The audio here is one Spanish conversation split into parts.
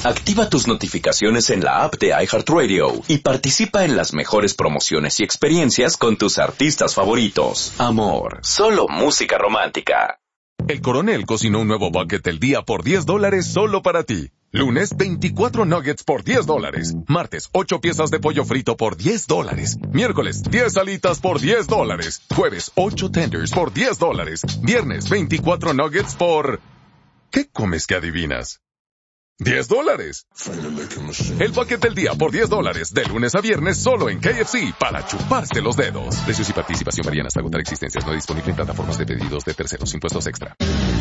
Activa tus notificaciones en la app de iHeartRadio y participa en las mejores promociones y experiencias con tus artistas favoritos. Amor, solo música romántica. El Coronel cocinó un nuevo bucket del día por $10 solo para ti. Lunes, 24 nuggets por $10. Martes, 8 piezas de pollo frito por $10. Miércoles, 10 alitas por $10. Jueves, 8 tenders por $10. Viernes, 24 nuggets por... ¿Qué comes que adivinas? $10. El bucket del día por $10, de lunes a viernes solo en KFC, para chuparse los dedos. Precios y participación varían hasta agotar existencias. No disponible en plataformas de pedidos de terceros. Impuestos extra.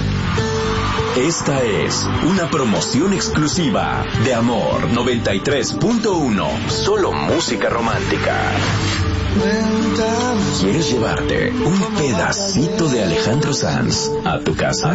Esta es una promoción exclusiva de Amor 93.1. Solo música romántica. ¿Quieres llevarte un pedacito de Alejandro Sanz a tu casa?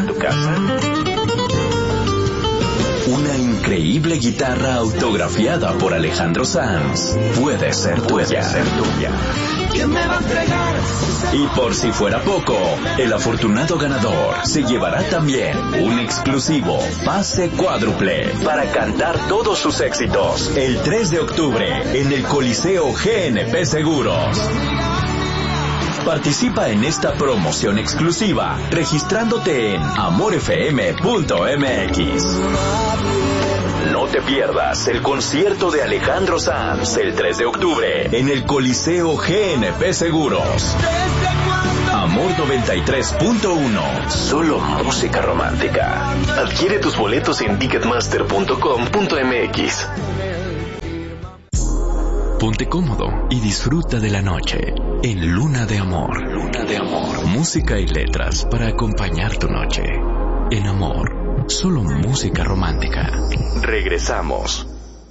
Una increíble guitarra autografiada por Alejandro Sanz puede ser tuya. ¿Quién me va a entregar? Y por si fuera poco, el afortunado ganador se llevará también un exclusivo pase cuádruple para cantar todos sus éxitos el 3 de octubre en el Coliseo GNP Seguros. Participa en esta promoción exclusiva registrándote en amorfm.mx. No te pierdas el concierto de Alejandro Sanz el 3 de octubre en el Coliseo GNP Seguros. Amor 93.1. Solo música romántica. Adquiere tus boletos en ticketmaster.com.mx. Ponte cómodo y disfruta de la noche en Luna de Amor. Luna de Amor. Música y letras para acompañar tu noche. En Amor, solo música romántica. Regresamos.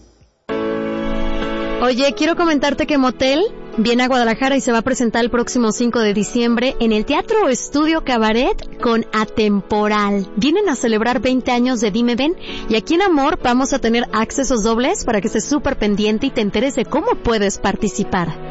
Oye, quiero comentarte que Motel viene a Guadalajara y se va a presentar el próximo 5 de diciembre en el Teatro Estudio Cabaret con Atemporal. Vienen a celebrar 20 años de Dime Ven y aquí en Amor vamos a tener accesos dobles para que estés súper pendiente y te enteres de cómo puedes participar.